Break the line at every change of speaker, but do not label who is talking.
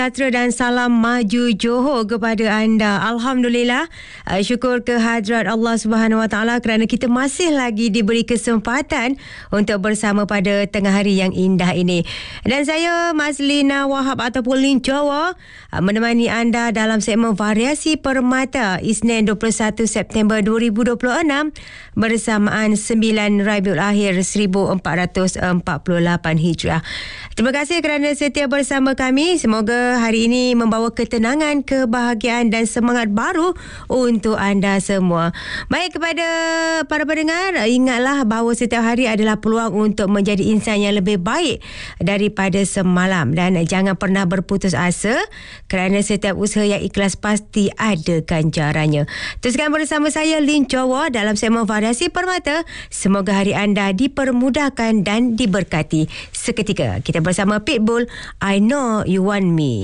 Sejahtera dan salam maju Johor kepada anda. Alhamdulillah, syukur kehadrat Allah Subhanahu Wa Taala kerana kita masih lagi diberi kesempatan untuk bersama pada tengah hari yang indah ini. Dan saya Mazlina Wahab ataupun Lin Jawa menemani anda dalam segmen Variasi Permata Isnin 21 September 2026 bersamaan 9 Rabiul Akhir 1448 Hijrah. Terima kasih kerana setia bersama kami. Semoga hari ini membawa ketenangan, kebahagiaan dan semangat baru untuk anda semua. Baik, kepada para pendengar, ingatlah bahawa setiap hari adalah peluang untuk menjadi insan yang lebih baik daripada semalam. Dan jangan pernah berputus asa kerana setiap usaha yang ikhlas pasti ada ganjarannya. Teruskan bersama saya Lin Jawa dalam segmen Variasi Permata. Semoga hari anda dipermudahkan dan diberkati. Seketika kita bersama Pitbull, I Know You Want Me.